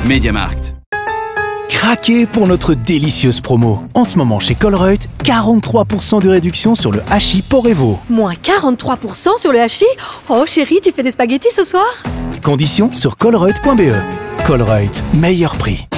MediaMarkt. Craquez pour notre délicieuse promo. En ce moment chez Colruyt, 43% de réduction sur le hachis Porevo. Moins 43% sur le hachis? Oh chérie, tu fais des spaghettis ce soir? Conditions sur colruyt.be. Colruyt, meilleur prix.